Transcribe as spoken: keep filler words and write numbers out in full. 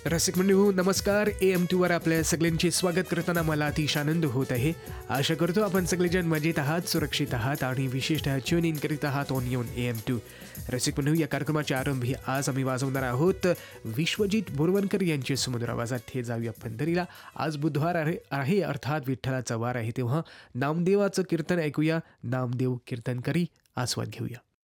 रसिक मंडळी नमस्कार. ए एम टूवर आपल्या सगळ्यांचे स्वागत करताना मला अतिशय आनंद होत आहे. आशा करतो आपण सगळेजण मजेत आहात, सुरक्षित आहात आणि विशेषतः ट्यून इन करीत आहात ऑन योन ए एम टू. रसिक मंडळी, या कार्यक्रमाच्या आरंभी आज आम्ही वाजवणार आहोत विश्वजित बोरवणकर यांचे सुमधुर आवाजात हे जाऊया पंढरीला. आज बुधवार आहे आहे अर्थात विठ्ठलाचा वार आहे, तेव्हा नामदेवाचं कीर्तन ऐकूया. नामदेव कीर्तन करी आस्वाद घेऊया.